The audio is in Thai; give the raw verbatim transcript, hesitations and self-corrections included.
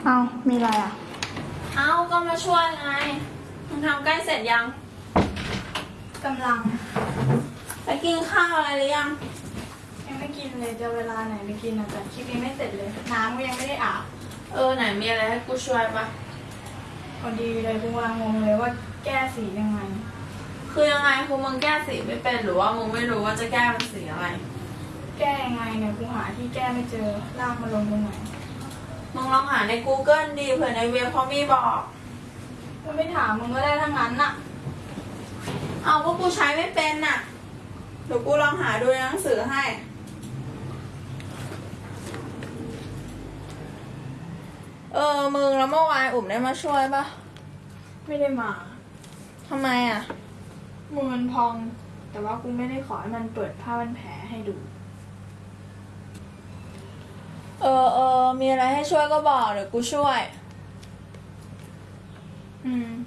เอามีอะไรอ่ะเอาก็มาช่วยไงมึงทำใกล้เสร็จยังกำลังไปกินข้าวอะไรหรือยังยังไม่กินเลยจะเวลาไหนไปกินอ่ะแต่คลิปยังไม่เสร็จเลยน้ำก็ยังไม่ได้อาบเออไหนมีอะไรให้กูช่วยปะพอดีเลยกูกำลังงงเลยว่าแก้สียังไงคือยังไงคือมึงแก้สีไม่เป็นหรือว่ามึงไม่รู้ว่าจะแก้เป็นสีอะไรแก้ยังไงเนี่ยกูหาที่แก้ไม่เจอลากมาลงตรงไหนมึงลองหาใน Google ดีเผื่อในเว็บเขามีบอกก็ไม่ถามมึงก็ได้ทั้งนั้นน่ะเอาก็กูใช้ไม่เป็นน่ะเดี๋ยวกูลองหาดูในหนังสือให้เออมึงแล้วเมื่อวานอุ่มได้มาช่วยปะไม่ได้มาทำไมอ่ะมือมันพองแต่ว่ากูไม่ได้ขอให้มันเปิดผ้าพันแผลให้ดูเออเออมีอะไรให้ช่วยก็บอกเดี๋ยวกูช่วยอืม